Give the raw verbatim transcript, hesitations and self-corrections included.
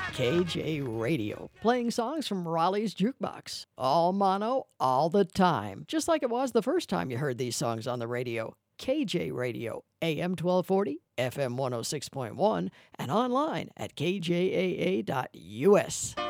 K J Radio, playing songs from Raleigh's Jukebox. All mono, all the time. Just like it was the first time you heard these songs on the radio. K J Radio, A M twelve forty, F M one oh six point one, and online at k j a a dot u s.